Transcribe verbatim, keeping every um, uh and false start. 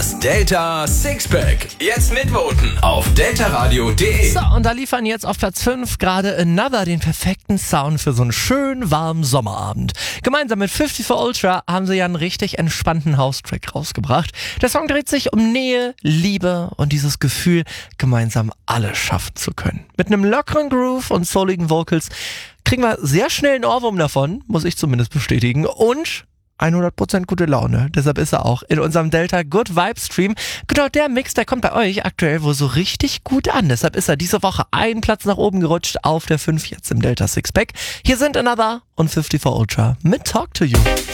Das Delta Sixpack. Jetzt mitvoten auf delta radio punkt de. So, und da liefern jetzt auf Platz fünf gerade Another den perfekten Sound für so einen schönen warmen Sommerabend. Gemeinsam mit fünfundfünfzig Ultra haben sie ja einen richtig entspannten House-Track rausgebracht. Der Song dreht sich um Nähe, Liebe und dieses Gefühl, gemeinsam alles schaffen zu können. Mit einem lockeren Groove und souligen Vocals kriegen wir sehr schnell einen Ohrwurm davon, muss ich zumindest bestätigen, und hundert Prozent gute Laune. Deshalb ist er auch in unserem Delta Good Vibes Stream. Genau der Mix, der kommt bei euch aktuell wohl so richtig gut an. Deshalb ist er diese Woche einen Platz nach oben gerutscht auf der fünf jetzt im Delta Sixpack. Hier sind Another und fünfundfünfzig Ultra mit Talk to You.